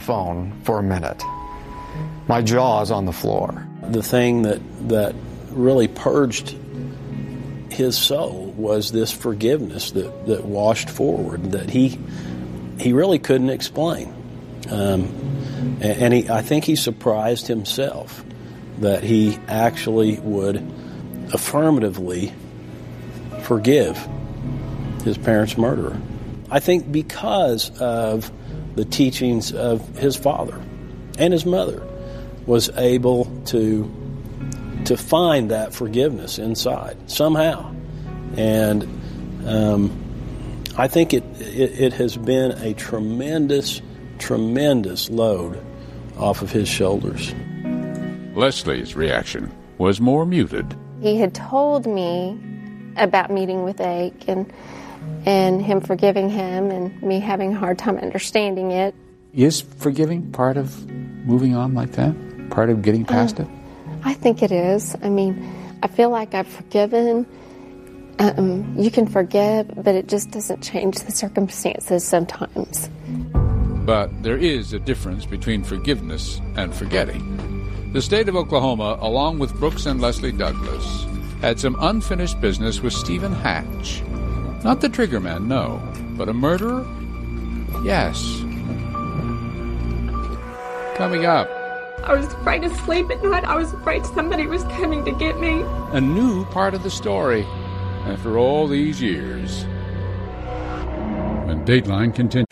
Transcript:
phone for a minute. My jaw is on the floor. The thing that really purged his soul was this forgiveness that washed forward, that he really couldn't explain. I think he surprised himself that he actually would affirmatively forgive his parents' murderer. I think because of the teachings of his father and his mother, was able to find that forgiveness inside somehow. And I think it has been a tremendous load off of his shoulders. Leslie's reaction was more muted. He had told me about meeting with Ake and him forgiving him and me having a hard time understanding it. Is forgiving part of moving on like that? Part of getting past it? I think it is. I mean, I feel like I've forgiven. You can forgive, but it just doesn't change the circumstances sometimes. But there is a difference between forgiveness and forgetting. The state of Oklahoma, along with Brooks and Leslie Douglas, had some unfinished business with Stephen Hatch. Not the triggerman, no, but a murderer? Yes. Coming up. I was afraid to sleep at night. I was afraid somebody was coming to get me. A new part of the story after all these years. When Dateline continues.